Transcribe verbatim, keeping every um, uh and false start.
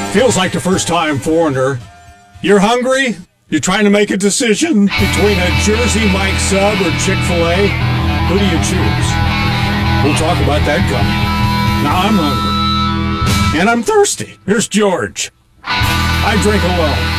Feels like the first time foreigner. You're hungry? You're trying to make a decision between a Jersey Mike sub or Chick-fil-A? Who do you choose? We'll talk about that coming. Now I'm hungry. And I'm thirsty. Here's George. I drink alone.